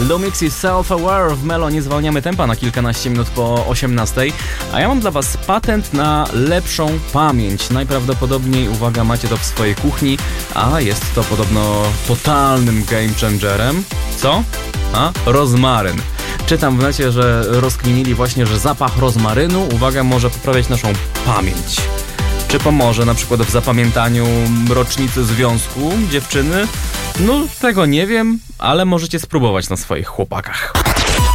Lumix i Self-Aware w Melo. Nie zwalniamy tempa na kilkanaście minut po 18. A ja mam dla was patent na lepszą pamięć. Najprawdopodobniej, uwaga, macie to w swojej kuchni, a jest to podobno totalnym game changerem. Co? Rozmaryn. Czytam w necie, że rozkminili właśnie, że zapach rozmarynu, uwaga, może poprawiać naszą pamięć. Czy pomoże na przykład w zapamiętaniu rocznicy związku dziewczyny? No, tego nie wiem, ale możecie spróbować na swoich chłopakach.